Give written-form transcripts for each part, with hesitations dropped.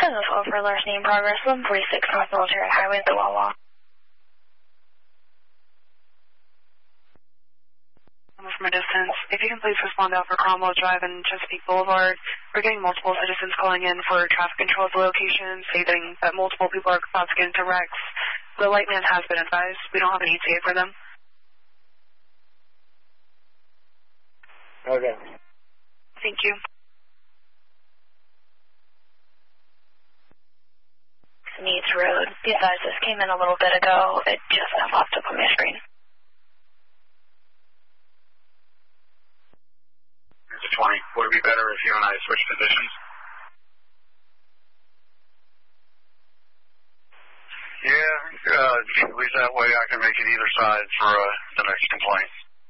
10 for larceny in progress, 146 North Military Highway at the Wawa. From a distance, if you can please respond out for Cromwell Drive and Chesapeake Boulevard. We're getting multiple citizens calling in for traffic control at the location, stating that multiple people are about to get into wrecks. The light man has been advised. We don't have an ETA for them. Okay. Thank you. Needs Road. Be advised, this came in a little bit ago. It just now popped up on my screen. It's 20. Would it be better if you and I switch positions? Yeah, at least that way I can make it either side for the next complaint.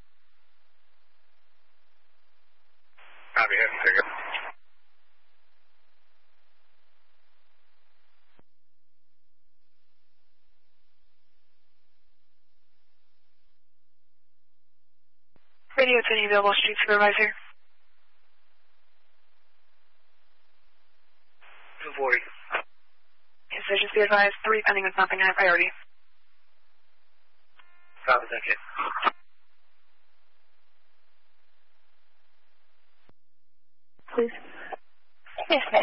Happy heading ticket. Radio to any available street supervisor. 240. Okay, so just be advised, 3 pending with nothing high priority. Copy, thank you. Please. Yes, ma'am.